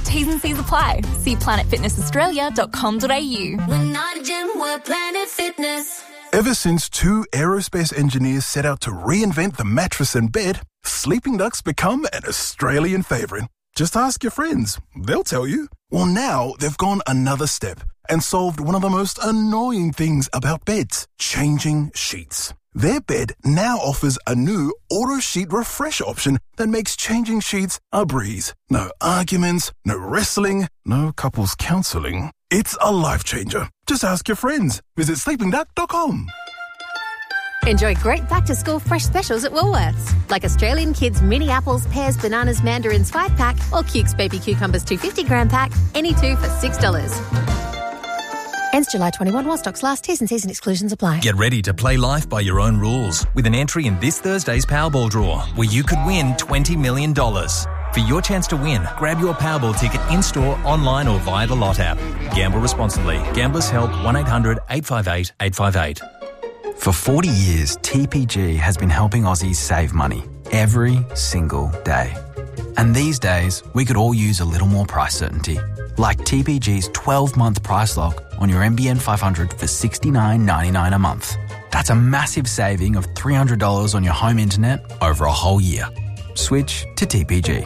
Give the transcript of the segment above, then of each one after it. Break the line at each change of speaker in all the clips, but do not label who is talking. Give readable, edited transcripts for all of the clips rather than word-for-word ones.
T's and C's apply. See planetfitnessaustralia.com.au.
We're not a gym, we're Planet Fitness.
Ever since two aerospace engineers set out to reinvent the mattress and bed, Sleeping Duck's become an Australian favourite. Just ask your friends. They'll tell you. Well, now they've gone another step and solved one of the most annoying things about beds, changing sheets. Their bed now offers a new auto sheet refresh option that makes changing sheets a breeze. No arguments, no wrestling, no couples counselling. It's a life changer. Just ask your friends. Visit sleepingduck.com.
Enjoy great back-to-school fresh specials at Woolworths, like Australian Kids mini apples, pears, bananas, mandarins 5-pack or Cukes baby cucumbers 250-gram pack, any two for $6. Ends July 21 while stocks last. T's and C's and exclusions apply.
Get ready to play life by your own rules with an entry in this Thursday's Powerball draw, where you could win $20 million. For your chance to win, grab your Powerball ticket in-store, online or via the Lot app. Gamble responsibly. Gamblers Help 1-800-858-858.
For 40 years, TPG has been helping Aussies save money every single day. And these days, we could all use a little more price certainty. Like TPG's 12-month price lock on your NBN 500 for $69.99 a month. That's a massive saving of $300 on your home internet over a whole year. Switch to TPG.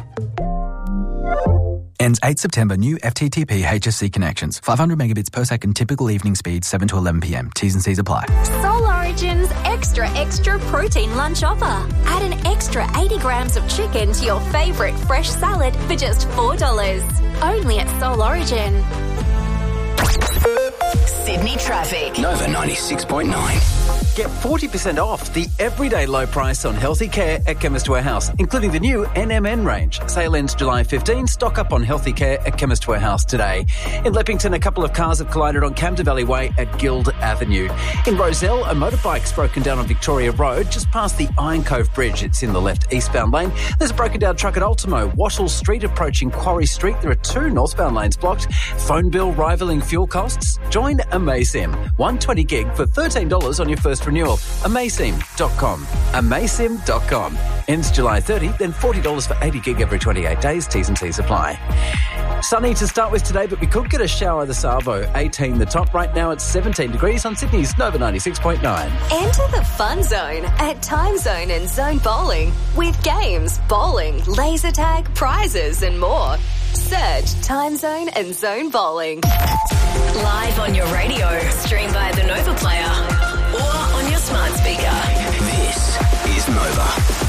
Ends 8 September. New FTTP HSC connections. 500 megabits per second. Typical evening speed 7 to 11 p.m. T's and C's apply.
Soul Origin's extra protein lunch offer. Add an extra 80 grams of chicken to your favourite fresh salad for just $4. Only at Soul Origin.
Sydney traffic.
Nova 96.9.
Get 40% off the everyday low price on healthy care at Chemist Warehouse, including the new NMN range. Sale ends July 15. Stock up on healthy care at Chemist Warehouse today. In Leppington, a couple of cars have collided on Camden Valley Way at Guild Avenue. In Rozelle, a motorbike's broken down on Victoria Road, just past the Iron Cove Bridge. It's in the left eastbound lane. There's a broken down truck at Ultimo, Wattle Street approaching Quarry Street. There are two northbound lanes blocked. Phone bill rivaling fuel costs? Join Amaysim. 120 gig for $13 on your first renewal. Amaysim.com. Amaysim.com. Ends July 30, then $40 for 80 gig every 28 days. T's and C's apply. Sunny to start with today, but we could get a shower this arvo. 18 the top. Right now it's 17 degrees on Sydney's Nova 96.9.
Enter the fun zone at Time Zone and Zone Bowling with games, bowling, laser tag, prizes and more. Search Time Zone and Zone Bowling. Live on your radio, stream via the Nova Player or on your smart speaker.
This is Nova.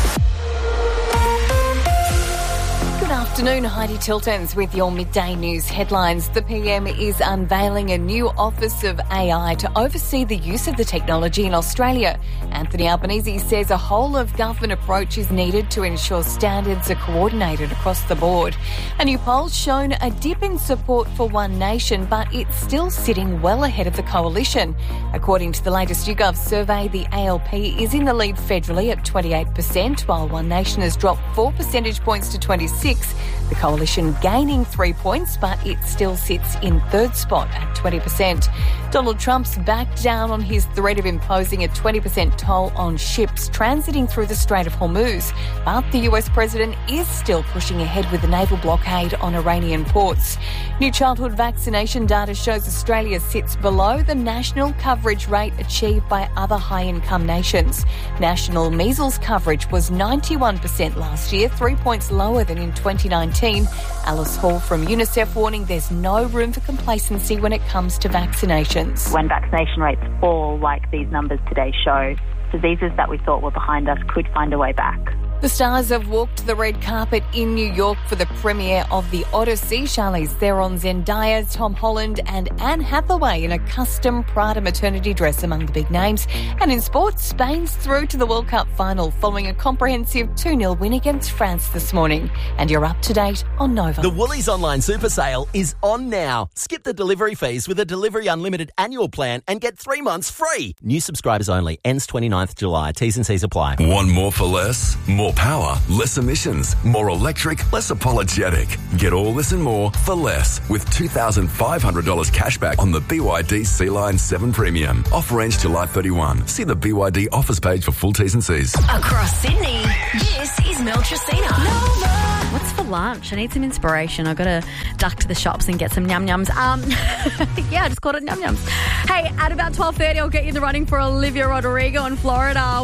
Good afternoon, Heidi Tiltons with your midday news headlines. The PM is unveiling a new Office of AI to oversee the use of the technology in Australia. Anthony Albanese says a whole-of-government approach is needed to ensure standards are coordinated across the board. A new poll's shown a dip in support for One Nation, but it's still sitting well ahead of the coalition. According to the latest YouGov survey, the ALP is in the lead federally at 28%, while One Nation has dropped 4 percentage points to 26%. The coalition gaining 3 points, but it still sits in third spot at 20%. Donald Trump's backed down on his threat of imposing a 20% toll on ships transiting through the Strait of Hormuz. But the US president is still pushing ahead with the naval blockade on Iranian ports. New childhood vaccination data shows Australia sits below the national coverage rate achieved by other high-income nations. National measles coverage was 91% last year, 3 points lower than in 2019. Alice Hall from UNICEF warning there's no room for complacency when it comes to vaccinations.
When vaccination rates fall like these numbers today show, diseases that we thought were behind us could find a way back.
The stars have walked the red carpet in New York for the premiere of The Odyssey. Charlize Theron, Zendaya, Tom Holland and Anne Hathaway in a custom Prada maternity dress among the big names. And in sports, Spain's through to the World Cup final following a comprehensive 2-0 win against France this morning. And you're up to date on Nova.
The Woolies Online Super Sale is on now. Skip the delivery fees with a Delivery Unlimited annual plan and get 3 months free. New subscribers only. Ends 29th July. T's and C's apply.
Want more for less? More power, less emissions, more electric, less apologetic. Get all this and more for less with $2,500 cash back on the BYD Sea-Line 7 Premium. Offer ends July 31. See the BYD offers page for full T's and C's.
Across Sydney, this is Mel Tracina. Nova.
What's for lunch? I need some inspiration. I've got to duck to the shops and get some yum-yums. Yeah, I just called it yum-yums. Hey, at about 12:30, I'll get you in the running for Olivia Rodrigo in Florida.